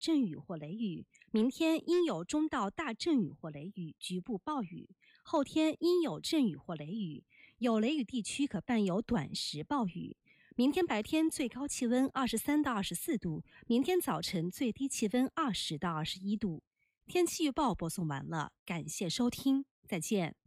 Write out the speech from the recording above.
阵雨或雷雨，明天阴有中到大阵雨或雷雨，局部暴雨，后天阴有阵雨或雷雨，有雷雨地区可伴有短时暴雨。明天白天最高气温23到24度，明天早晨最低气温20到21度。天气预报播送完了，感谢收听，再见。